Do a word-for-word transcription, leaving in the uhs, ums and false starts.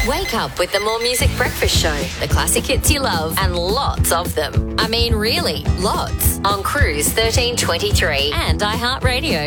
Wake up with the More Music Breakfast Show. The classic hits you love and lots of them. I mean, really, lots. On Cruise thirteen twenty-three and iHeartRadio.